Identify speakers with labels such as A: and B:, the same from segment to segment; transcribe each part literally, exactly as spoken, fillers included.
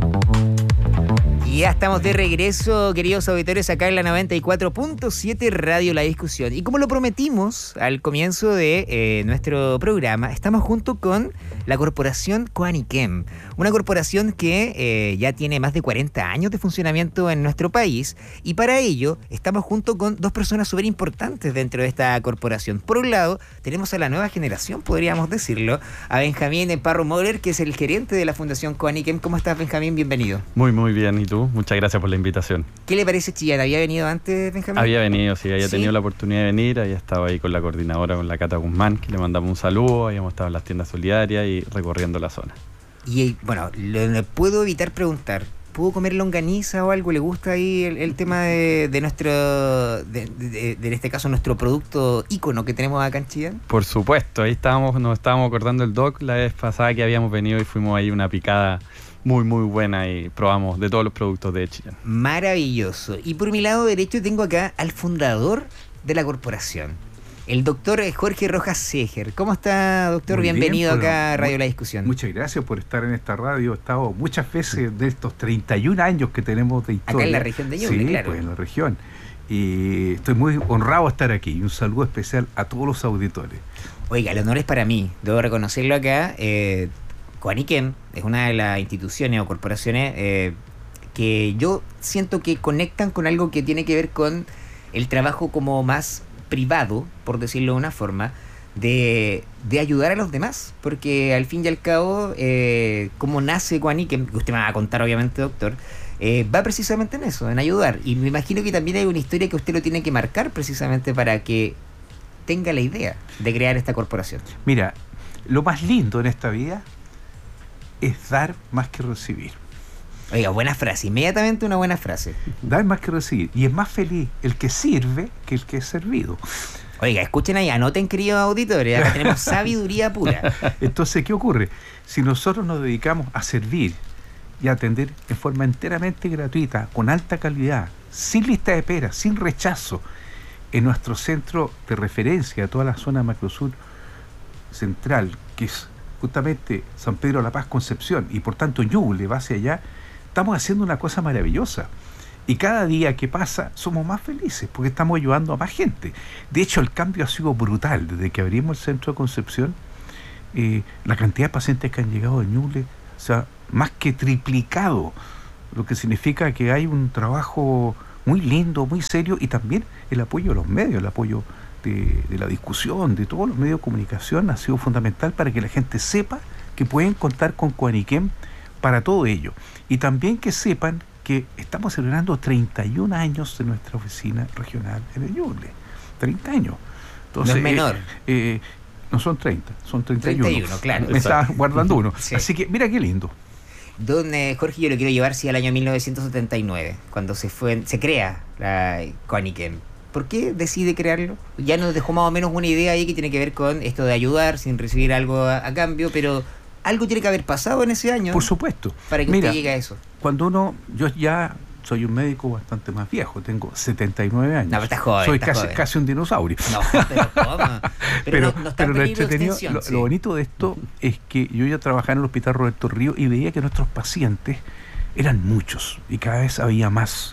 A: Y ya estamos de regreso, queridos auditores, acá en la noventa y cuatro punto siete Radio La Discusión. Y como lo prometimos al comienzo de eh, nuestro programa, estamos junto con la corporación Coaniquem, una corporación que eh, ya tiene más de cuarenta años de funcionamiento en nuestro país, y para ello estamos junto con dos personas súper importantes dentro de esta corporación. Por un lado, tenemos a la nueva generación, podríamos decirlo, a Benjamín Parro Moller, que es el gerente de la Fundación Coaniquem. ¿Cómo estás, Benjamín? Bienvenido.
B: Muy, muy bien. ¿Y tú? Muchas gracias por la invitación.
A: ¿Qué le parece Chillán? ¿Había venido antes, Benjamín?
B: Había venido, sí, había
A: ¿Sí?
B: tenido la oportunidad de venir, había estado ahí con la coordinadora, con la Cata Guzmán, que le mandamos un saludo, habíamos estado en las tiendas solidarias y recorriendo la zona. Y
A: bueno, no puedo evitar preguntar, ¿pudo comer longaniza o algo? ¿Le gusta ahí el, el tema de, de nuestro, de, de, de en este caso, nuestro producto ícono que tenemos acá en Chillán?
B: Por supuesto, ahí estábamos, nos estábamos acordando el doc la vez pasada que habíamos venido y fuimos ahí una picada muy, muy buena y probamos de todos los productos de Chillán.
A: Maravilloso. Y por mi lado derecho tengo acá al fundador de la corporación, el doctor Jorge Rojas Seger. ¿Cómo está, doctor?
C: Muy
A: Bienvenido
C: bien,
A: acá a Radio
C: muy,
A: La Discusión.
C: Muchas gracias por estar en esta radio. He estado muchas veces de estos treinta y un años que tenemos de historia.
A: Acá en la región de Ñuble,
C: sí,
A: claro.
C: Pues en la región. Y estoy muy honrado de estar aquí. Y un saludo especial a todos los auditores.
A: Oiga, el honor es para mí. Debo reconocerlo acá. Eh, Coaniquem es una de las instituciones o corporaciones eh, que yo siento que conectan con algo que tiene que ver con el trabajo como más privado, por decirlo de una forma, de, de ayudar a los demás, porque al fin y al cabo, eh, como nace Coaniquem, que usted me va a contar obviamente, doctor, eh, va precisamente en eso, en ayudar, y me imagino que también hay una historia que usted lo tiene que marcar precisamente para que tenga la idea de crear esta corporación.
C: Mira, lo más lindo en esta vida es dar más que recibir.
A: Oiga, buena frase, inmediatamente una buena frase.
C: Dar más que recibir. Y es más feliz el que sirve que el que es servido.
A: Oiga, escuchen ahí, anoten, queridos auditores, acá tenemos sabiduría pura.
C: Entonces, ¿qué ocurre? Si nosotros nos dedicamos a servir y a atender en forma enteramente gratuita, con alta calidad, sin lista de espera, sin rechazo, en nuestro centro de referencia de toda la zona Macrosur central, que es justamente San Pedro La Paz, Concepción, y por tanto Ñuble va hacia allá, estamos haciendo una cosa maravillosa. Y cada día que pasa somos más felices porque estamos ayudando a más gente. De hecho, el cambio ha sido brutal. Desde que abrimos el centro de Concepción, eh, la cantidad de pacientes que han llegado de Ñuble se ha más que triplicado, lo que significa que hay un trabajo muy lindo, muy serio, y también el apoyo de los medios, el apoyo de, de la discusión, de todos los medios de comunicación ha sido fundamental para que la gente sepa que pueden contar con Coaniquem para todo ello. Y también que sepan que estamos celebrando treinta y un años de nuestra oficina regional en el Ñuble. treinta años. Entonces,
A: no es menor.
C: Eh, eh, no son treinta, son treinta y uno.
A: treinta y uno, claro.
C: Me estaba guardando uno.
A: Sí.
C: Así que mira qué lindo.
A: Don eh, Jorge, yo lo quiero llevar sí, al año mil novecientos setenta y nueve, cuando se fue, se crea la Coaniquem. ¿Por qué decide crearlo? Ya nos dejó más o menos una idea ahí que tiene que ver con esto de ayudar sin recibir algo a, a cambio, pero algo tiene que haber pasado en ese año.
C: Por supuesto.
A: Para que
C: Mira,
A: usted llegue a eso.
C: Cuando uno, yo ya soy un médico bastante más viejo, tengo setenta y nueve años.
A: No, pero está joven.
C: Soy
A: está
C: casi,
A: joven.
C: casi un dinosaurio.
A: No, pero ¿cómo? Pero,
C: pero,
A: no, no está
C: pero
A: en
C: lo,
A: peligro de
C: entretenido,
A: extinción,
C: lo,
A: sí.
C: lo bonito de esto es que yo ya trabajaba en el Hospital Roberto Río y veía que nuestros pacientes eran muchos y cada vez había más.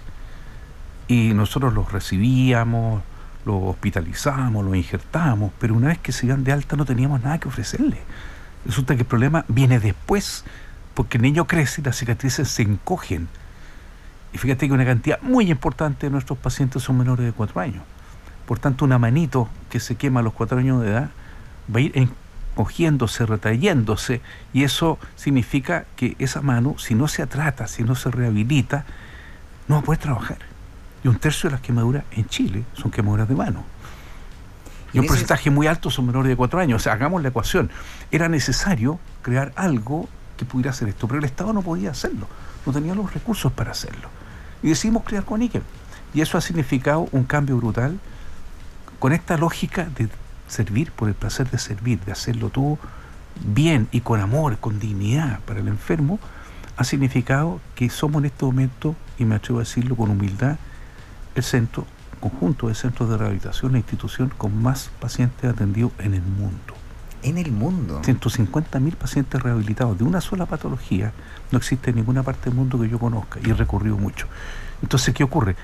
C: Y nosotros los recibíamos, los hospitalizábamos, los injertábamos, pero una vez que se iban de alta no teníamos nada que ofrecerles. Resulta que el problema viene después, porque el niño crece y las cicatrices se encogen. Y fíjate que una cantidad muy importante de nuestros pacientes son menores de cuatro años. Por tanto, una manito que se quema a los cuatro años de edad va a ir encogiéndose, retrayéndose, y eso significa que esa mano, si no se trata, si no se rehabilita, no va a poder trabajar. Y un tercio de las quemaduras en Chile son quemaduras de mano. Y un porcentaje muy alto son menores de cuatro años. O sea, hagamos la ecuación. Era necesario crear algo que pudiera hacer esto, pero el Estado no podía hacerlo. No tenía los recursos para hacerlo. Y decidimos crear Coaniquem. Y eso ha significado un cambio brutal con esta lógica de servir por el placer de servir, de hacerlo todo bien y con amor, con dignidad para el enfermo. Ha significado que somos en este momento, y me atrevo a decirlo con humildad, el centro conjunto de centros de rehabilitación, la institución con más pacientes atendidos en el mundo.
A: En el mundo.
C: ciento cincuenta mil pacientes rehabilitados de una sola patología. No existe en ninguna parte del mundo que yo conozca y he recorrido mucho. Entonces, ¿qué ocurre?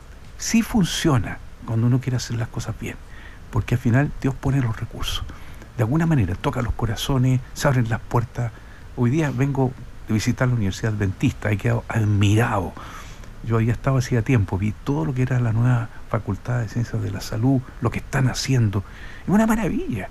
C: Sí funciona cuando uno quiere hacer las cosas bien, porque al final Dios pone los recursos. De alguna manera toca los corazones, se abren las puertas. Hoy día vengo de visitar la Universidad Adventista, he quedado admirado. Yo había estado hacía tiempo, vi todo lo que era la nueva Facultad de Ciencias de la Salud, lo que están haciendo. Es una maravilla.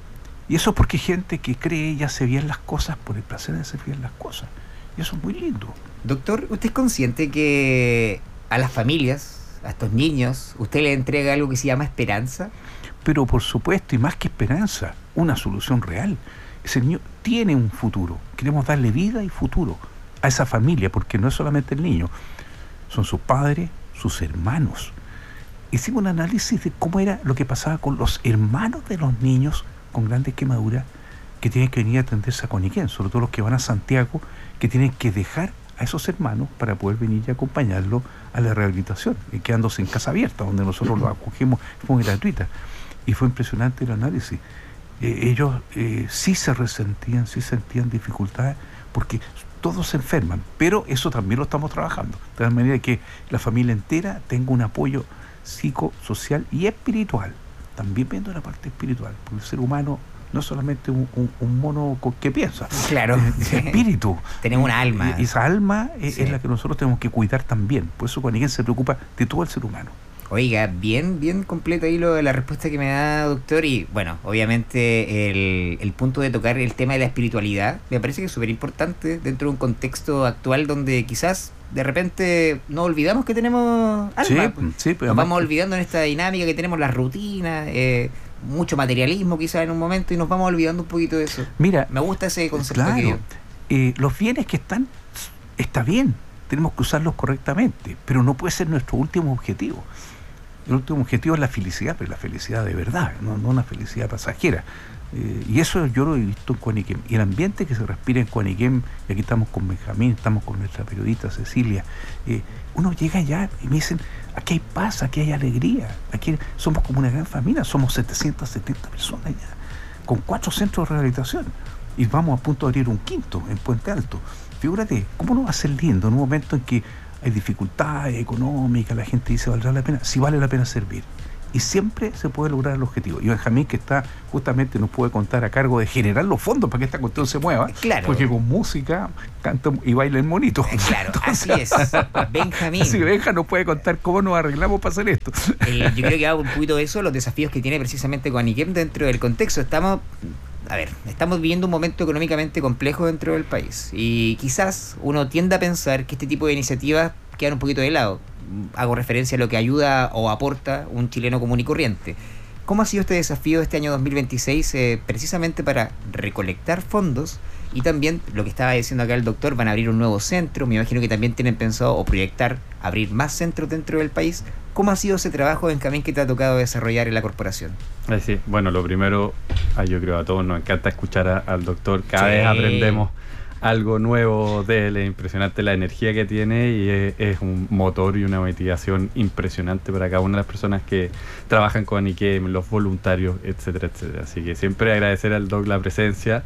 C: Y eso porque hay gente que cree y hace bien las cosas por el placer de hacer bien las cosas. Y eso es muy lindo.
A: Doctor, ¿usted es consciente que a las familias, a estos niños, usted le entrega algo que se llama esperanza?
C: Pero por supuesto, y más que esperanza, una solución real. Ese niño tiene un futuro. Queremos darle vida y futuro a esa familia, porque no es solamente el niño, son sus padres, sus hermanos. Hicimos un análisis de cómo era lo que pasaba con los hermanos de los niños con grandes quemaduras que tienen que venir a atenderse a Coniquén, sobre todo los que van a Santiago, que tienen que dejar a esos hermanos para poder venir y acompañarlos a la rehabilitación, y quedándose en casa abierta, donde nosotros los acogimos, fue gratuita. Y fue impresionante el análisis. Eh, ellos eh, sí se resentían, sí sentían dificultades, porque todos se enferman, pero eso también lo estamos trabajando, de tal manera que la familia entera tenga un apoyo psicosocial y espiritual, también viendo la parte espiritual, porque el ser humano no es solamente un, un, un mono que piensa,
A: claro,
C: es, es espíritu.
A: Tenemos una alma.
C: Y esa alma es,
A: sí.
C: es la que nosotros tenemos que cuidar también, por eso Coniquén se preocupa de todo el ser humano.
A: Oiga, bien, bien completa ahí lo de la respuesta que me da, doctor, y bueno, obviamente el, el punto de tocar el tema de la espiritualidad me parece que es súper importante dentro de un contexto actual donde quizás de repente nos olvidamos que tenemos alma.
C: Sí,
A: pues.
C: sí, pero
A: nos vamos
C: que...
A: olvidando en esta dinámica que tenemos las rutinas, eh, mucho materialismo quizás en un momento, y nos vamos olvidando un poquito de eso.
C: Mira,
A: me gusta ese concepto.
C: Claro,
A: que dio.
C: Eh, los bienes que están, está bien, tenemos que usarlos correctamente, pero no puede ser nuestro último objetivo. El último objetivo es la felicidad, pero la felicidad de verdad, no, no una felicidad pasajera. Eh, y eso yo lo he visto en Coniquén. Y el ambiente que se respira en Coniquén, y aquí estamos con Benjamín, estamos con nuestra periodista Cecilia, eh, uno llega allá y me dicen, aquí hay paz, aquí hay alegría, aquí somos como una gran familia, somos setecientas setenta personas ya, con cuatro centros de rehabilitación, y vamos a punto de abrir un quinto en Puente Alto. Figúrate, ¿cómo no va a ser lindo en un momento en que hay dificultades económicas, la gente dice, ¿valdrá la pena? Sí vale la pena servir. Y siempre se puede lograr el objetivo. Y Benjamín, que está justamente, nos puede contar a cargo de generar los fondos para que esta cuestión se mueva.
A: Claro.
C: Porque con música canta y baila el monito.
A: Claro, así es. Benjamín.
C: Así que Benja nos puede contar cómo nos arreglamos para hacer esto.
A: El, yo creo que hago un poquito de eso, los desafíos que tiene precisamente Coniquén dentro del contexto. Estamos... A ver, estamos viviendo un momento económicamente complejo dentro del país y quizás uno tiende a pensar que este tipo de iniciativas quedan un poquito de lado. Hago referencia a lo que ayuda o aporta un chileno común y corriente. ¿Cómo ha sido este desafío de este año dos mil veintiséis eh, precisamente para recolectar fondos? Y también, lo que estaba diciendo acá el doctor, van a abrir un nuevo centro, me imagino que también tienen pensado o proyectar abrir más centros dentro del país. ¿Cómo ha sido ese trabajo, Benjamín, que te ha tocado desarrollar en la corporación?
B: Eh, sí, bueno, lo primero, ah, yo creo a todos nos encanta escuchar a, al doctor, cada
A: sí.
B: vez aprendemos algo nuevo de él, es impresionante la energía que tiene y es, es un motor y una motivación impresionante para cada una de las personas que trabajan con I Q E M, los voluntarios, etcétera, etcétera. Así que siempre agradecer al doc la presencia.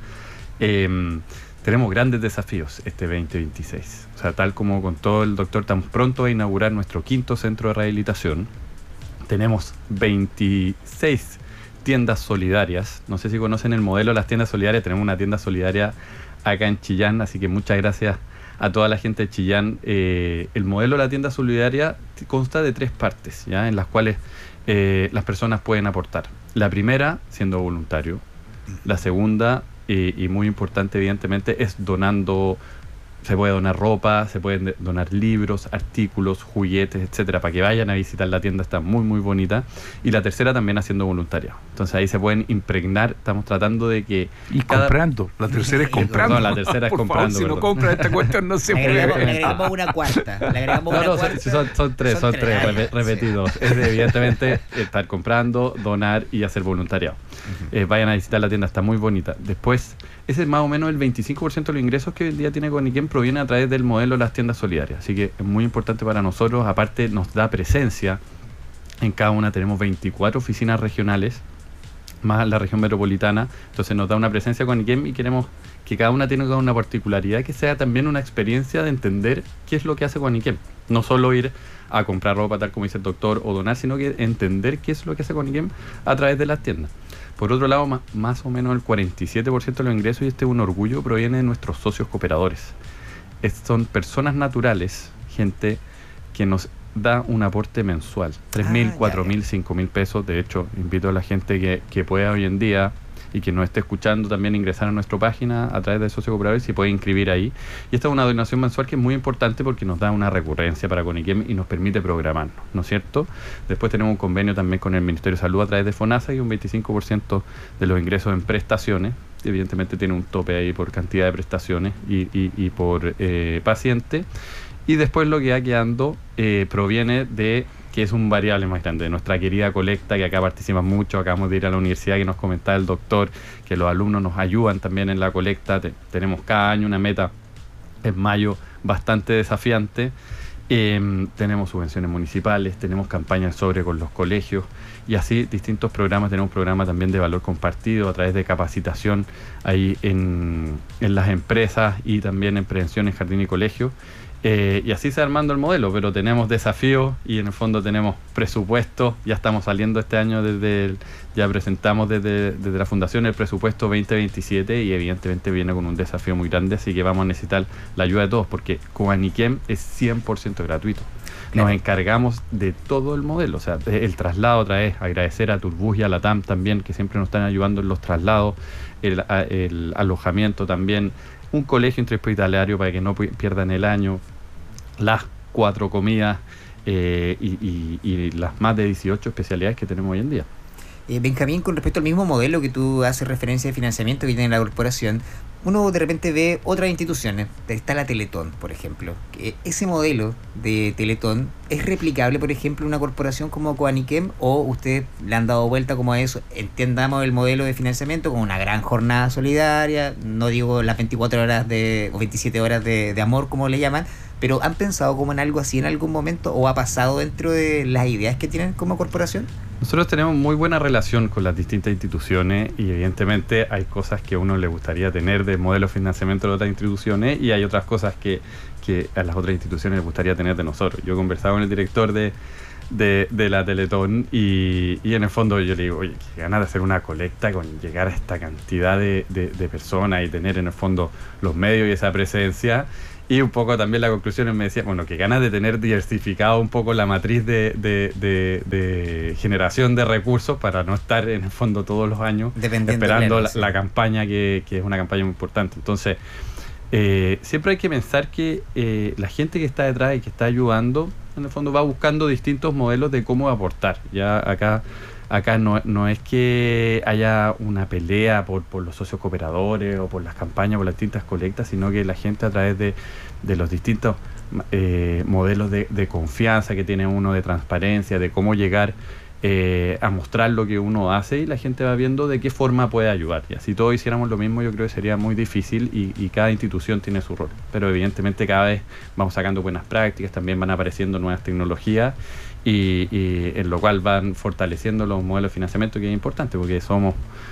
B: Eh, tenemos grandes desafíos este veinte veintiséis. O sea, tal como contó el doctor, estamos pronto a inaugurar nuestro quinto centro de rehabilitación. Tenemos veintiséis tiendas solidarias. No sé si conocen el modelo de las tiendas solidarias. Tenemos una tienda solidaria acá en Chillán, así que muchas gracias a toda la gente de Chillán. Eh, el modelo de la tienda solidaria consta de tres partes, ¿ya? En las cuales eh, las personas pueden aportar. La primera, siendo voluntario. La segunda, eh, y muy importante evidentemente, es donando. Se puede donar ropa, se pueden donar libros, artículos, juguetes, etcétera, para que vayan a visitar la tienda, está muy muy bonita. Y la tercera también haciendo voluntariado. Entonces ahí se pueden impregnar, estamos tratando de que...
C: Y cada... comprando, la tercera es comprando.
B: No, la tercera es
C: Por
B: comprando.
C: Favor, si no compra esta cuestión no se
A: le
C: puede.
A: agregamos, le agregamos una cuarta. Le agregamos
B: no,
A: una
B: no,
A: cuarta.
B: Son, son, son tres, son, son tres, tres re, repetidos. Sí. Es evidentemente estar comprando, donar y hacer voluntariado. Uh-huh. Eh, vayan a visitar la tienda, está muy bonita. Después, ese es más o menos el veinticinco por ciento de los ingresos que hoy en día tiene Coniquén proviene a través del modelo de las tiendas solidarias. Así que es muy importante para nosotros. Aparte, nos da presencia. En cada una tenemos veinticuatro oficinas regionales más la región metropolitana, entonces nos da una presencia con Aniquem y queremos que cada una tenga una particularidad, que sea también una experiencia de entender qué es lo que hace con Aniquem. No solo ir a comprar ropa, tal como dice el doctor, o donar, sino que entender qué es lo que hace con Aniquem a través de las tiendas. Por otro lado, más, más o menos el cuarenta y siete por ciento de los ingresos, y este es un orgullo, proviene de nuestros socios cooperadores. Es, son personas naturales, gente que nos da un aporte mensual, tres mil, cuatro mil, cinco mil pesos. De hecho, invito a la gente que, que pueda hoy en día y que nos esté escuchando también ingresar a nuestra página a través de Socios Cooperadores y se puede inscribir ahí. Y esta es una donación mensual que es muy importante porque nos da una recurrencia para Coniquem y nos permite programarnos, ¿no es cierto? Después tenemos un convenio también con el Ministerio de Salud a través de FONASA, y un veinticinco por ciento de los ingresos en prestaciones. Evidentemente tiene un tope ahí por cantidad de prestaciones y, y, y por eh, paciente. Y después lo que va quedando eh, proviene de, que es un variable más grande, de nuestra querida colecta, que acá participa mucho. Acabamos de ir a la universidad, que nos comentaba el doctor, que los alumnos nos ayudan también en la colecta. Te, tenemos cada año una meta en mayo bastante desafiante. Eh, tenemos subvenciones municipales, tenemos campañas sobre con los colegios y así distintos programas. Tenemos un programa también de valor compartido a través de capacitación ahí en, en las empresas y también en prevención en jardín y colegio. Eh, y así se va armando el modelo, pero tenemos desafíos y en el fondo tenemos presupuesto. Ya estamos saliendo este año desde el, ya presentamos desde, desde la fundación el presupuesto veinte veintisiete y evidentemente viene con un desafío muy grande, así que vamos a necesitar la ayuda de todos porque Coniquem es cien por ciento gratuito. Nos encargamos de todo el modelo, o sea, el traslado otra vez, agradecer a Turbus y a la T A M también, que siempre nos están ayudando en los traslados, el, el alojamiento también, un colegio intrahospitalario para que no pierdan el año, las cuatro comidas eh, y, y, y las más de dieciocho especialidades que tenemos hoy en día.
A: Eh, Benjamín, con respecto al mismo modelo que tú haces referencia de financiamiento que tiene la corporación, uno de repente ve otras instituciones. Está la Teletón, por ejemplo. ¿Ese modelo de Teletón es replicable, por ejemplo, en una corporación como Coniquem, o ustedes le han dado vuelta como a eso? Entendamos el modelo de financiamiento como una gran jornada solidaria, no digo las veinticuatro horas de, o veintisiete horas de, de amor, como le llaman, pero ¿han pensado como en algo así en algún momento o ha pasado dentro de las ideas que tienen como corporación?
B: Nosotros tenemos muy buena relación con las distintas instituciones y evidentemente hay cosas que a uno le gustaría tener de modelo de financiamiento de otras instituciones y hay otras cosas que, que a las otras instituciones les gustaría tener de nosotros. Yo conversaba con el director de, de, de la Teletón y, y en el fondo yo le digo, oye, qué ganas de hacer una colecta con llegar a esta cantidad de, de, de personas y tener en el fondo los medios y esa presencia. Y un poco también la conclusión me decía, bueno, que ganas de tener diversificado un poco la matriz de, de, de, de generación de recursos para no estar en el fondo todos los años esperando la, la campaña, que, que es una campaña muy importante. Entonces, eh, siempre hay que pensar que eh, la gente que está detrás y que está ayudando, en el fondo va buscando distintos modelos de cómo aportar. Ya acá... Acá no, no es que haya una pelea por, por los socios cooperadores o por las campañas, por las distintas colectas, sino que la gente a través de, de los distintos eh, modelos de, de confianza que tiene uno, de transparencia, de cómo llegar eh, a mostrar lo que uno hace, y la gente va viendo de qué forma puede ayudar. Y así todos hiciéramos lo mismo, yo creo que sería muy difícil y, y cada institución tiene su rol. Pero evidentemente cada vez vamos sacando buenas prácticas, también van apareciendo nuevas tecnologías, Y, y en lo cual van fortaleciendo los modelos de financiamiento, que es importante porque somos,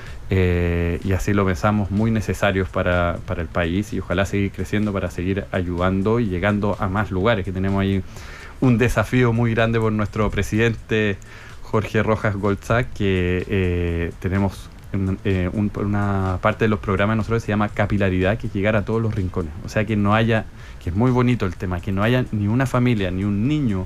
B: eh, y así lo pensamos, muy necesarios para, para el país, y ojalá seguir creciendo para seguir ayudando y llegando a más lugares, que tenemos ahí un desafío muy grande por nuestro presidente Jorge Rojas Goltza, que eh, tenemos un, eh, un, una parte de los programas de nosotros se llama capilaridad, que es llegar a todos los rincones, o sea que no haya, que es muy bonito el tema, que no haya ni una familia, ni un niño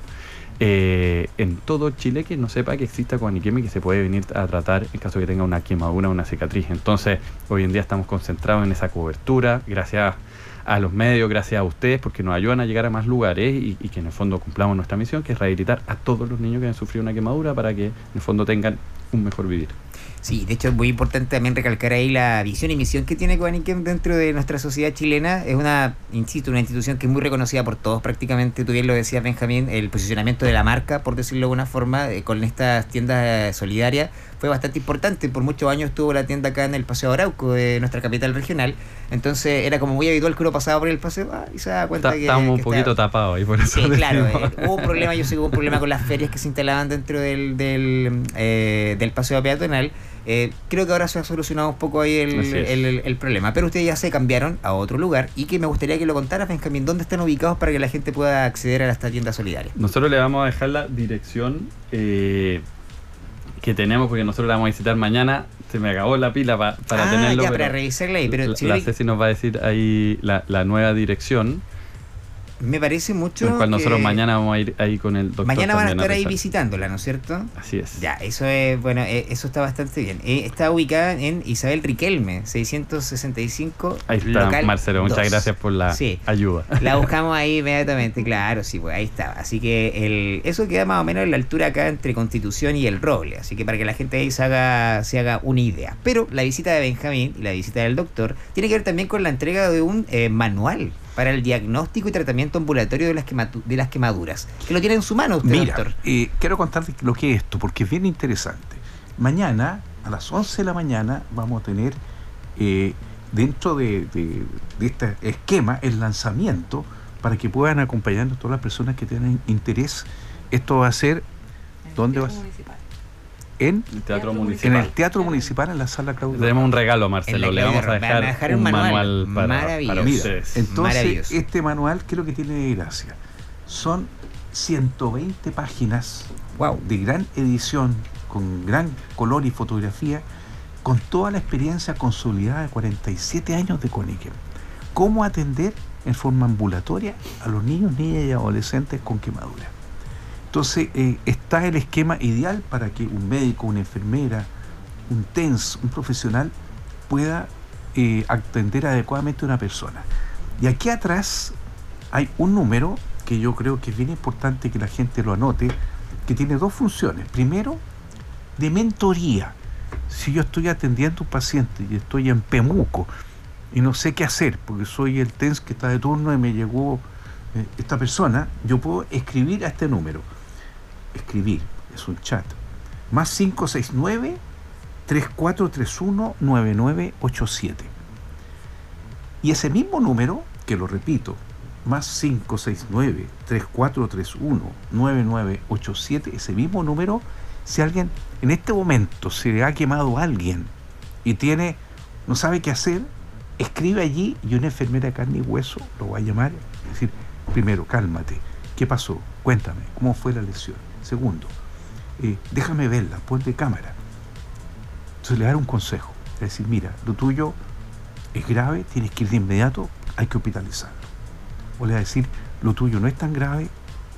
B: Eh, en todo Chile que no sepa que exista Coniquem y que se puede venir a tratar en caso de que tenga una quemadura o una cicatriz. Entonces, hoy en día estamos concentrados en esa cobertura, gracias a los medios, gracias a ustedes, porque nos ayudan a llegar a más lugares y, y que en el fondo cumplamos nuestra misión, que es rehabilitar a todos los niños que han sufrido una quemadura para que en el fondo tengan un mejor vivir.
A: Sí, de hecho es muy importante también recalcar ahí la visión y misión que tiene Coniquem dentro de nuestra sociedad chilena. Es una, insisto, una institución que es muy reconocida por todos prácticamente. Tú bien lo decías, Benjamín, el posicionamiento de la marca, por decirlo de alguna forma, eh, con estas tiendas solidarias fue bastante importante. Por muchos años estuvo la tienda acá en el Paseo Arauco de nuestra capital regional. Entonces era como muy habitual que uno pasaba por el paseo ah, y se daba cuenta
B: Está,
A: que...
B: Estábamos
A: que
B: un poquito
A: estaba...
B: tapados ahí por eso.
A: Sí, claro. Eh, hubo un problema, yo sé que hubo un problema con las ferias que se instalaban dentro del, del, eh, del paseo peatonal. Eh, creo que ahora se ha solucionado un poco ahí el,
B: Así es.
A: el, el- el problema. Pero ustedes ya se cambiaron a otro lugar y que me gustaría que lo contaras, Benjamín, ¿dónde están ubicados para que la gente pueda acceder a esta tienda solidaria?
B: Nosotros le vamos a dejar la dirección eh, que tenemos, porque nosotros la vamos a visitar mañana. Se me acabó la pila pa- para
A: ah,
B: tenerlo.
A: ya,
B: pero
A: para revisarla ahí. Pero
B: la,
A: si
B: la
A: ve-
B: Ceci nos va a decir ahí la, la nueva dirección,
A: me parece mucho.
B: con la cual
A: que
B: nosotros mañana vamos a ir ahí con el doctor.
A: Mañana van a
B: también
A: estar ahí
B: revisar.
A: visitándola, ¿no es cierto?
B: Así es.
A: Ya, eso es, bueno, eh, eso está bastante bien. Eh, está ubicada en Isabel Riquelme, seiscientos sesenta y cinco.
B: Ahí está,
A: local
B: Marcelo. Muchas
A: dos.
B: gracias por la
A: Sí.
B: ayuda.
A: La buscamos ahí inmediatamente, claro, sí, pues ahí está. Así que el, eso queda más o menos en la altura acá entre Constitución y El Roble. Así que para que la gente ahí se haga, se haga una idea. Pero la visita de Benjamín y la visita del doctor tiene que ver también con la entrega de un eh, manual para el diagnóstico y tratamiento ambulatorio de las, quematu- de las quemaduras. Que lo tiene en su mano usted,
C: Mira,
A: doctor.
C: eh, quiero contarte lo que es esto, porque es bien interesante. Mañana, a las once de la mañana, vamos a tener eh, dentro de, de- de este esquema el lanzamiento para que puedan acompañarnos todas las personas que tengan interés. Esto va a ser, ¿dónde va a ser? En,
B: El Teatro
C: en
B: Municipal.
C: el Teatro Municipal, en la Sala Claudio.
B: Tenemos un regalo,
A: En
B: Marcelo.
A: la
B: Le vamos a
A: Claudia
B: dejar,
A: Van a dejar un
B: un
A: manual.
B: manual, para,
A: Maravilloso.
B: para
C: Mira,
B: ustedes.
C: entonces,
A: Maravilloso.
C: este manual, ¿qué es lo que tiene de gracia? Son ciento veinte páginas
A: Wow.
C: de gran edición, con gran color y fotografía, con toda la experiencia consolidada de cuarenta y siete años de Coniquem. Cómo atender en forma ambulatoria a los niños, niñas y adolescentes con quemaduras. Entonces, eh, está el esquema ideal para que un médico, una enfermera, un T E N S, un profesional, pueda eh, atender adecuadamente a una persona. Y aquí atrás hay un número que yo creo que es bien importante que la gente lo anote, que tiene dos funciones. Primero, de mentoría. Si yo estoy atendiendo a un paciente y estoy en Pemuco y no sé qué hacer, porque soy el T E N S que está de turno y me llegó eh, esta persona, yo puedo escribir a este número. Escribir, es un chat. Más cinco seis nueve, tres cuatro tres uno, nueve nueve ocho siete. Y ese mismo número, que lo repito, más cinco seis nueve, tres cuatro tres uno, nueve nueve ocho siete, ese mismo número, si alguien en este momento se le ha quemado a alguien y tiene, no sabe qué hacer, escribe allí y una enfermera de carne y hueso lo va a llamar y decir, primero, cálmate, ¿qué pasó? Cuéntame, ¿cómo fue la lesión? Segundo, eh, déjame verla, ponte cámara. Entonces le dar un consejo, es decir, mira, lo tuyo es grave, tienes que ir de inmediato, hay que hospitalizarlo. O le va a decir, lo tuyo no es tan grave,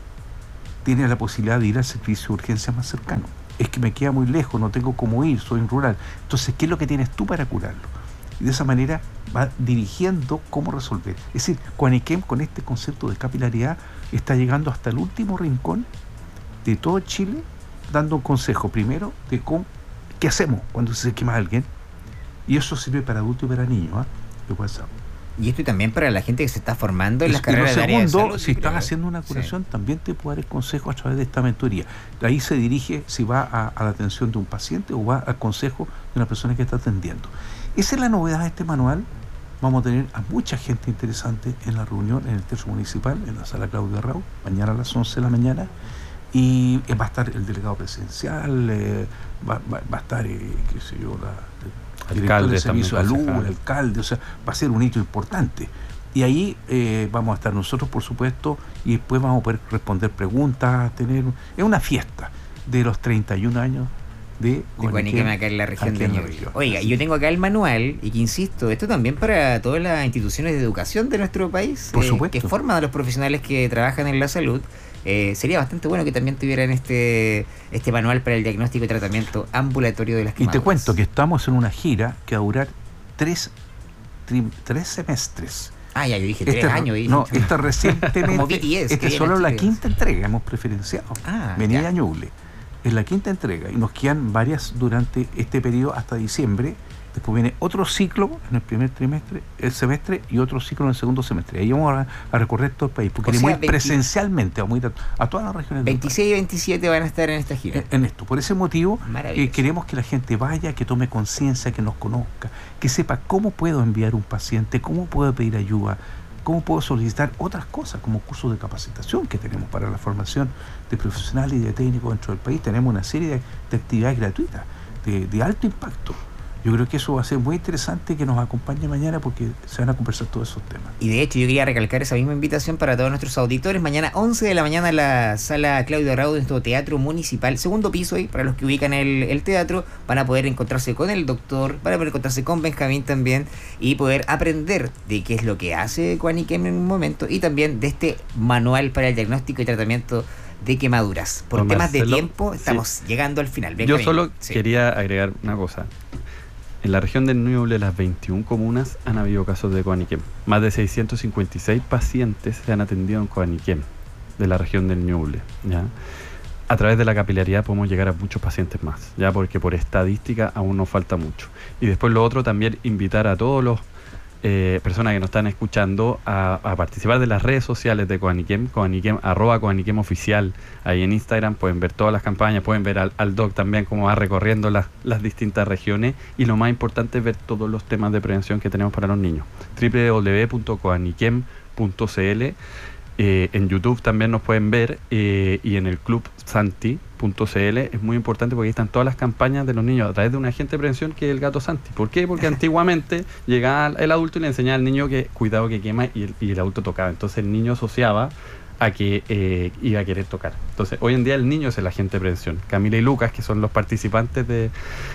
C: tienes la posibilidad de ir al servicio de urgencia más cercano. Es que me queda muy lejos, no tengo cómo ir, soy rural. Entonces, ¿qué es lo que tienes tú para curarlo? Y de esa manera va dirigiendo cómo resolver. Es decir, Coniquem, con este concepto de capilaridad, está llegando hasta el último rincón de todo Chile, dando un consejo primero de cómo, qué hacemos cuando se quema alguien. Y eso sirve para adultos y para niños, ¿ah? De WhatsApp.
A: Y esto también para la gente que se está formando en
C: Y
A: las
C: lo
A: carreras de área de
C: segundo,
A: salud,
C: si
A: yo
C: estás
A: creo.
C: haciendo una
A: Sí.
C: curación, también te puede dar el consejo a través de esta mentoría. De ahí se dirige si va a, a la atención de un paciente o va al consejo de una persona que está atendiendo. Esa es la novedad de este manual. Vamos a tener a mucha gente interesante en la reunión en el Teatro Municipal, en la Sala Claudio Raúl, mañana a las once de la mañana. Y eh, va a estar el delegado presidencial, eh, va, va- va a estar, eh, qué sé yo, la, el director
B: Alcalde
C: de servicio de
B: también,
C: salud, el
B: concejal.
C: alcalde, o sea, va a ser un hito importante. Y ahí eh, vamos a estar nosotros, por supuesto, y después vamos a poder responder preguntas, tener... Es una fiesta de los treinta y un años de
A: De Guaniquem, acá en la región
C: aquí
A: de
C: en la
A: Ñuble.
C: región.
A: Oiga,
C: Así
A: yo
C: es.
A: tengo acá el manual y que insisto, esto también para todas las instituciones de educación de nuestro país,
C: Por
A: eh,
C: supuesto.
A: que forman a los profesionales que trabajan en la salud. Eh, sería bastante bueno que también tuvieran este este manual para el diagnóstico y tratamiento ambulatorio de las
C: Y
A: quemaduras.
C: te cuento que estamos en una gira que va a durar tres, tri- tres semestres.
A: Ah, ya, yo dije tres
C: Este-
A: años. dije.
C: no, esta recientemente,
A: Como B T S, que
C: esta es
A: viene
C: solo
A: a
C: la
A: Chile.
C: quinta entrega, hemos preferenciado.
A: Ah,
C: Venía
A: ya.
C: a Ñuble. Es la quinta entrega y nos quedan varias durante este periodo hasta diciembre. Después viene otro ciclo en el primer trimestre, el semestre, y otro ciclo en el segundo semestre. Ahí vamos a, a recorrer todo el país, porque
A: O
C: queremos
A: sea,
C: ir
A: veinte
C: presencialmente, vamos a ir a, a todas las regiones del país.
A: veintiséis y veintisiete van a estar en esta gira.
C: En, en esto. Por ese motivo,
A: Maravilloso.
C: eh, queremos que la gente vaya, que tome conciencia, que nos conozca, que sepa cómo puedo enviar un paciente, cómo puedo pedir ayuda, cómo puedo solicitar otras cosas, como cursos de capacitación que tenemos para la formación de profesionales y de técnicos dentro del país. Tenemos una serie de, de actividades gratuitas. de, de alto impacto. Yo creo que eso va a ser muy interesante que nos acompañe mañana porque se van a conversar todos esos temas.
A: Y de hecho yo quería recalcar esa misma invitación para todos nuestros auditores. Mañana once de la mañana en la sala Claudio Raudo, en nuestro teatro municipal, segundo piso ahí, para los que ubican el, el teatro, van a poder encontrarse con el doctor, van a poder encontrarse con Benjamín también y poder aprender de qué es lo que hace Juaniquem en un momento y también de este manual para el diagnóstico y tratamiento de quemaduras. Por
B: Don
A: temas
B: Marcelo,
A: de tiempo estamos
B: sí. llegando
A: al final.
B: Benjamín. Yo solo
A: sí.
B: quería agregar una cosa. En la región del Ñuble, las veintiuna comunas, han habido casos de Juaniquem. Más de seiscientos cincuenta y seis pacientes se han atendido en Juaniquem, de la región del Ñuble, ¿ya? A través de la capilaridad podemos llegar a muchos pacientes más, ya porque por estadística aún nos falta mucho. Y después lo otro, también invitar a todos los eh, personas que nos están escuchando a, a participar de las redes sociales de Juaniquem, Juaniquem, arroba Juaniquem oficial. Ahí en Instagram pueden ver todas las campañas, pueden ver al, al doc también cómo va recorriendo las, las distintas regiones, y lo más importante es ver todos los temas de prevención que tenemos para los niños. doble u doble u doble u punto juaniquem punto c l. Eh, en YouTube también nos pueden ver, eh, y en el club santi punto c l es muy importante porque ahí están todas las campañas de los niños a través de un agente de prevención que es el gato Santi. ¿Por qué? Porque antiguamente llegaba el adulto y le enseñaba al niño que cuidado que quema, y el, y el adulto tocaba. Entonces el niño asociaba a que eh, iba a querer tocar. Entonces, hoy en día el niño es el agente de prevención. Camila y Lucas, que son los participantes de,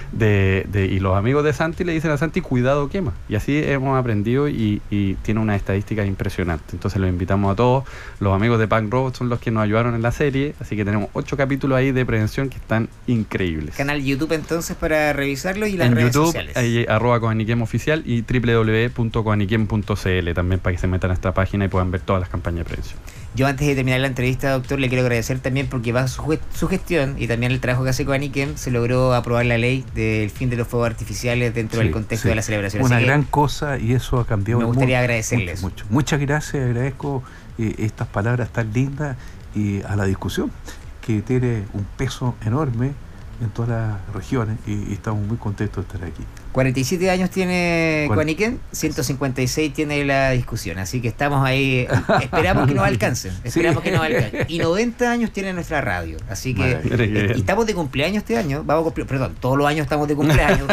B: de, de y los amigos de Santi, le dicen a Santi, cuidado, quema. Y así hemos aprendido, y, y tiene una estadística impresionante. Entonces los invitamos a todos. Los amigos de Punk Robot son los que nos ayudaron en la serie, así que tenemos ocho capítulos ahí de prevención que están increíbles.
A: Canal YouTube entonces para revisarlo, y las
B: en
A: redes
B: YouTube,
A: sociales.
B: Ahí, arroba Juaniquem oficial, y doble u doble u doble u punto juaniquem punto c l también, para que se metan a esta página y puedan ver todas las campañas de prevención.
A: Yo, antes de terminar la entrevista, doctor, le quiero agradecer también porque va su, su gestión y también el trabajo que hace Juaniquem, se logró aprobar la ley del fin de los fuegos artificiales dentro sí, del contexto sí. de la celebración.
C: Una
A: Así
C: gran cosa, y eso ha cambiado
A: me
C: el
A: gustaría
C: mundo.
A: agradecerles.
C: Mucho, mucho. Muchas gracias, agradezco eh, estas palabras tan lindas y a la discusión, que tiene un peso enorme en todas las regiones, y, y estamos muy contentos de estar aquí.
A: cuarenta y siete años tiene Juaniquem, ciento cincuenta y seis tiene la discusión, así que estamos ahí, esperamos que nos alcancen, esperamos sí. que nos alcancen. Y noventa años tiene nuestra radio, así que eh, y estamos de cumpleaños este año, vamos a cumplir, perdón, todos los años estamos de cumpleaños,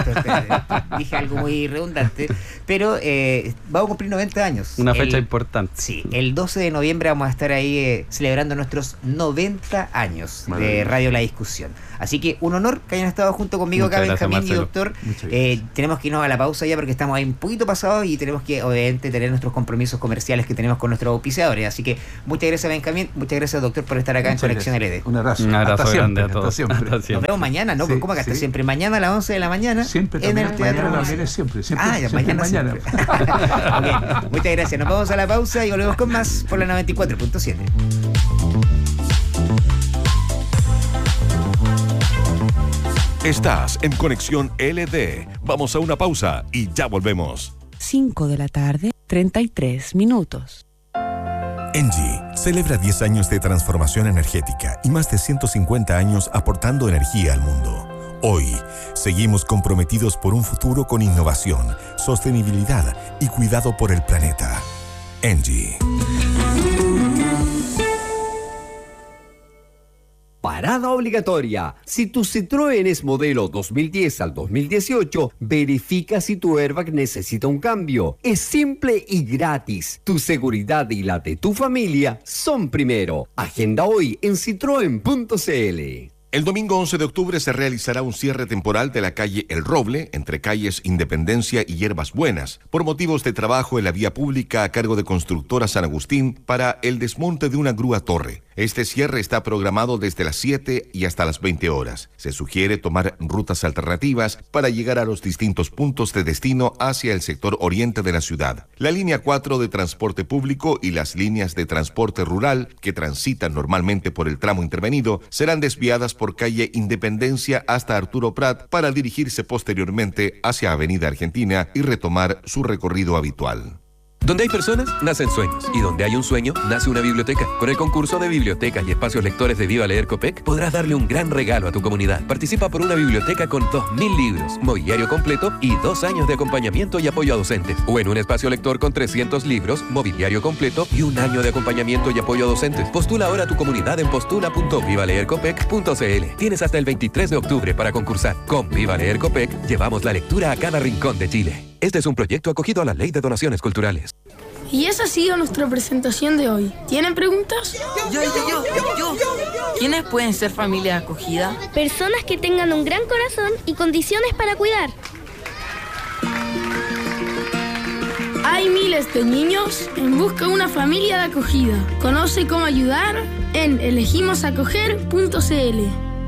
A: dije algo muy redundante, pero eh, vamos a cumplir noventa años.
B: Una fecha
A: el,
B: importante.
A: Sí, el doce de noviembre vamos a estar ahí eh, celebrando nuestros noventa años de Radio La Discusión. Así que un honor que hayan estado junto conmigo acá, Benjamín y doctor. Eh, tenemos que irnos a la pausa ya porque estamos ahí un poquito pasados y tenemos que obviamente tener nuestros compromisos comerciales que tenemos con nuestros auspiciadores. Así que muchas gracias, Benjamín, muchas gracias, doctor, por estar acá muchas en Conexión gracias. L E D.
C: Un abrazo.
B: Un abrazo
C: hasta
B: grande
C: siempre,
B: a todos.
C: Hasta siempre.
B: Hasta siempre.
A: Nos vemos mañana, ¿no? Sí, ¿Cómo que hasta sí. siempre? Mañana a las once de la mañana
C: siempre,
A: en el Teatro
C: Municipal. Siempre, siempre.
A: Ah, ya,
C: siempre,
A: mañana. mañana. Okay, muchas gracias. Nos vamos a la pausa y volvemos con más por la noventa y cuatro punto siete.
D: Estás en Conexión L E D. Vamos a una pausa y ya volvemos.
E: cinco de la tarde, treinta y tres minutos.
F: Engie celebra diez años de transformación energética y más de ciento cincuenta años aportando energía al mundo. Hoy, seguimos comprometidos por un futuro con innovación, sostenibilidad y cuidado por el planeta. Engie.
G: Parada obligatoria. Si tu Citroën es modelo dos mil diez al dos mil dieciocho, verifica si tu airbag necesita un cambio. Es simple y gratis. Tu seguridad y la de tu familia son primero. Agenda hoy en citroen punto c l.
D: El domingo once de octubre se realizará un cierre temporal de la calle El Roble, entre calles Independencia y Hierbas Buenas, por motivos de trabajo en la vía pública a cargo de Constructora San Agustín para el desmonte de una grúa torre. Este cierre está programado desde las siete y hasta las veinte horas. Se sugiere tomar rutas alternativas para llegar a los distintos puntos de destino hacia el sector oriente de la ciudad. La línea cuatro de transporte público y las líneas de transporte rural que transitan normalmente por el tramo intervenido serán desviadas por calle Independencia hasta Arturo Prat para dirigirse posteriormente hacia Avenida Argentina y retomar su recorrido habitual.
H: Donde hay personas, nacen sueños. Y donde hay un sueño, nace una biblioteca. Con el concurso de bibliotecas y espacios lectores de Viva Leer Copec, podrás darle un gran regalo a tu comunidad. Participa por una biblioteca con dos mil libros, mobiliario completo y dos años de acompañamiento y apoyo a docentes. O en un espacio lector con trescientos libros, mobiliario completo y un año de acompañamiento y apoyo a docentes. Postula ahora a tu comunidad en postula punto viva leer copec punto c l. Tienes hasta el veintitrés de octubre para concursar. Con Viva Leer Copec, llevamos la lectura a cada rincón de Chile. Este es un proyecto acogido a la Ley de Donaciones Culturales.
I: Y esa ha sido nuestra presentación de hoy. ¿Tienen preguntas?
J: Yo, yo, yo, yo. ¿Quiénes pueden ser familia acogida?
K: Personas que tengan un gran corazón y condiciones para cuidar.
I: Hay miles de niños en busca de una familia de acogida. Conoce cómo ayudar en elegimos acoger punto c l.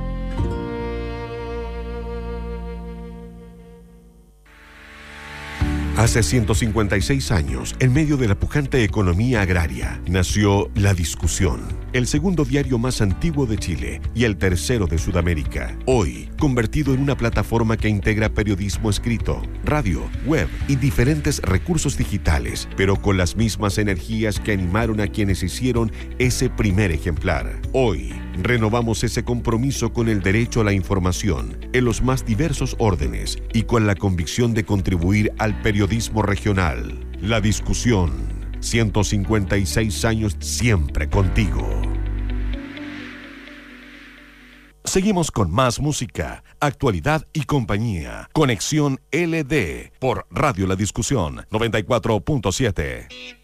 D: Hace ciento cincuenta y seis años, en medio de la pujante economía agraria, nació La Discusión, el segundo diario más antiguo de Chile y el tercero de Sudamérica. Hoy, convertido en una plataforma que integra periodismo escrito, radio, web y diferentes recursos digitales, pero con las mismas energías que animaron a quienes hicieron ese primer ejemplar. Hoy, renovamos ese compromiso con el derecho a la información en los más diversos órdenes y con la convicción de contribuir al periodismo regional. La Discusión, ciento cincuenta y seis años siempre contigo. Seguimos con más música, actualidad y compañía. Conexión L D por Radio La Discusión noventa y cuatro punto siete.